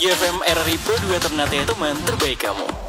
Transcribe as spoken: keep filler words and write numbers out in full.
F M R R I Pro dua Ternate teman terbaik kamu.